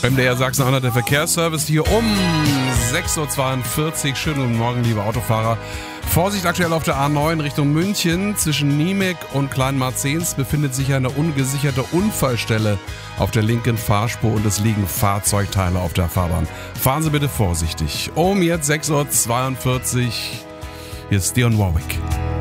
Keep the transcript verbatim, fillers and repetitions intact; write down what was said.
M D R Sachsen-Anhalt, der Verkehrsservice hier um sechs Uhr zweiundvierzig. Schönen guten Morgen, liebe Autofahrer. Vorsicht aktuell auf der A neun Richtung München. Zwischen Niemek und Kleinmarzens befindet sich eine ungesicherte Unfallstelle auf der linken Fahrspur und es liegen Fahrzeugteile auf der Fahrbahn. Fahren Sie bitte vorsichtig. Um jetzt sechs Uhr zweiundvierzig. Hier ist Dionne Warwick.